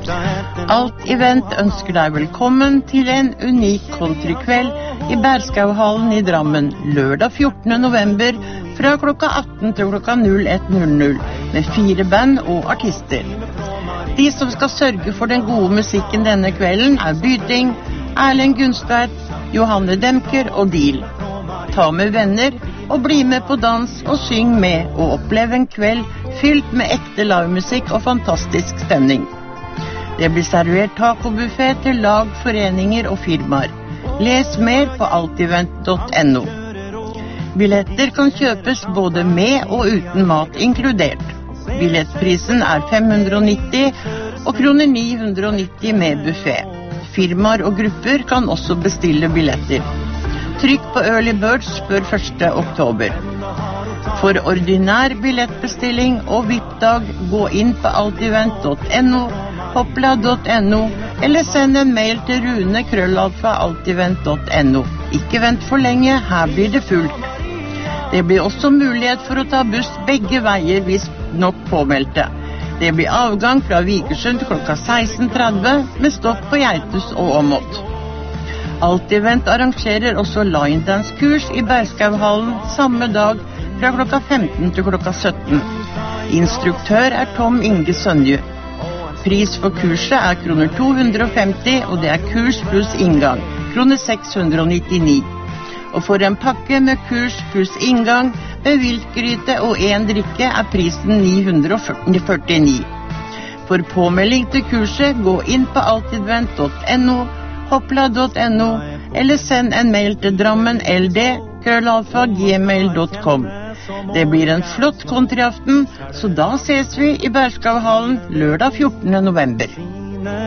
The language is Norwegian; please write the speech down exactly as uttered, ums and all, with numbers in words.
Alt Event ønsker deg velkommen til en unik countrykveld i Bergskauhallen i Drammen, lørdag fjortende november fra klokka atten til klokka ett null null med fire band og artister. De som skal sørge for den gode musikken denne kvelden er Byting, Erlend Gunstveit, Johanne Demker og Deal. Ta med venner og bli med på dans og syng med og oppleve en kveld fylt med ekte livemusikk og fantastisk stemning. Det blir servert tacobuffé til lag, foreninger og firmaer. Les mer på altevent punktum no. Billetter kan kjøpes både med og uten mat inkludert. Billettprisen er fem hundre nitti og kroner ni hundre nitti med buffé. Firmaer og grupper kan også bestille billetter. Trykk på Early Birds før første oktober. For ordinær billettbestilling og V I P-dag, gå inn på altevent punktum no, hoppla punktum no, eller send en mail til Rune krøllalfa altevent punktum no. Ikke vent for lenge, her blir det fullt. Det blir også mulighet for å ta buss begge veier hvis nok påmeldte. Det blir avgang fra Vikersund klokka seksten tretti med stopp på Geitus og ommått. Alt-Event arrangerer også line dance-kurs i Bergskauhallen samme dag fra klokka femten til klokka sytten. Instruktør er Tom Inge Sønje. Pris for kurset er kroner to hundre femti, og det er kurs pluss inngang, kroner seks hundre nittini. Og for en pakke med kurs pluss inngang med viltgryte og en drikke er prisen ni hundre førtini. For påmelding til kurset, gå inn på altevent punktum no, hoppla punktum no, eller send en mail til Drammen L D krøllalfa gmail punktum com. Det blir en flott countryaften, så da ses vi i Bergskauhallen lørdag fjortende november.